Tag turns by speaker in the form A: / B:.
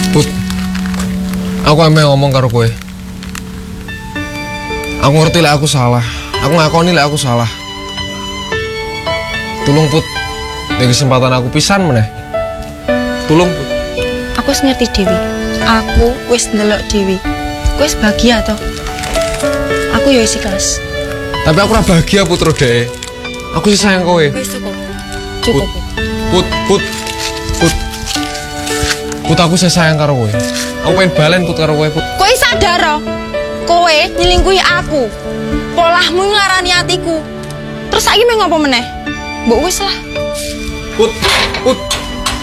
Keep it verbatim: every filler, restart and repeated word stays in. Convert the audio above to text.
A: Put, aku emang ngomong karo kowe. Aku ngerti lah aku salah. Aku ngakoni lah aku salah. Tulung Put, ini kesempatan aku pisan meneh. Tulung Put.
B: Aku wis ngerti Dewi. Aku wis ndelok Dewi. Aku wis bahagia toh. Aku ya wis ikhlas.
A: Tapi aku ora bahagia Putro Dek. Aku sih sayang kowe.
B: Wis cukup. Cukup.
A: Put, Put, Put. Put aku sih sayang karo kowe. Aku pengen balen Put karo kowe Put.
B: Kowe sadar oh? Kowe nyelingkuhi aku. Polahmu ngarani hatiku. Terus saiki mau ngopo meneh? Mbok wis lah.
A: Put, Put.